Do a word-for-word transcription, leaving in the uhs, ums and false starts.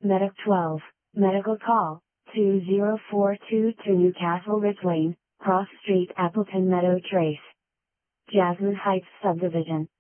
Medic twelve, Medical Call, two zero four two two Newcastle Ridge Lane, Cross Street, Appleton Meadow Trace. Jasmine Heights Subdivision.